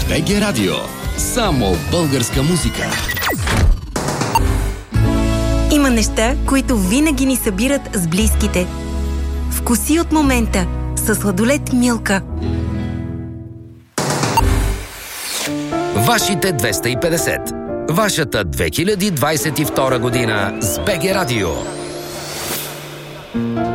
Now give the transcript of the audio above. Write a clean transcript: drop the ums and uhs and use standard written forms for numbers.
БГ Радио. Само българска музика. Има неща, които винаги ни събират с близките. Вкуси от момента със сладолед Милка. Вашите 250. Вашата 2022 година с БГ Радио.